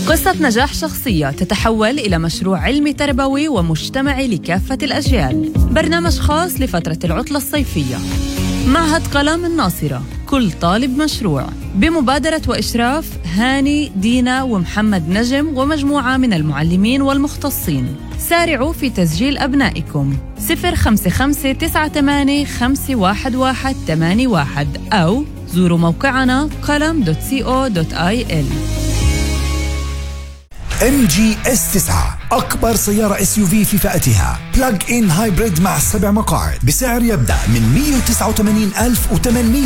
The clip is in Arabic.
قصة نجاح شخصية تتحول إلى مشروع علمي تربوي ومجتمعي لكافة الأجيال. برنامج خاص لفترة العطلة الصيفية. معهد قلم الناصرة، كل طالب مشروع، بمبادرة وإشراف هاني، دينا ومحمد نجم ومجموعة من المعلمين والمختصين. سارعوا في تسجيل أبنائكم 055-98-511-81 أو زوروا موقعنا قلم.co.il. MG-S9 أكبر سيارة SUV في فئتها، بلاج إن هايبريد مع 7 مقاعد، بسعر يبدأ من 189,800